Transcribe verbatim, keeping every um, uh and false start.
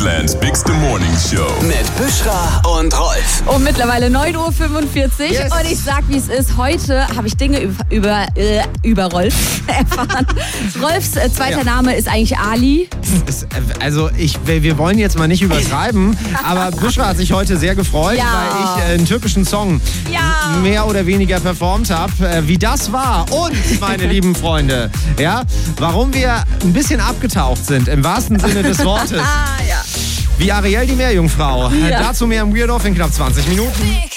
Deutschlands bigste Morning Show. Mit Büschra und Rolf. Um mittlerweile neun Uhr fünfundvierzig. Yes. Und ich sag, wie es ist. Heute habe ich Dinge über, über, äh, über Rolf erfahren. Rolfs äh, zweiter Ja. Name ist eigentlich Ali. Es, also ich, wir wollen jetzt mal nicht übertreiben, aber Büschra hat sich heute sehr gefreut, Ja. weil ich äh, einen türkischen Song Ja. mehr oder weniger performt habe. Äh, wie das war und, meine lieben Freunde, ja, warum wir ein bisschen abgetaucht sind, im wahrsten Sinne des Wortes. Ah, ja. Wie Ariel die Meerjungfrau. Ja. Äh, dazu mehr im Weird Off in knapp zwanzig Minuten.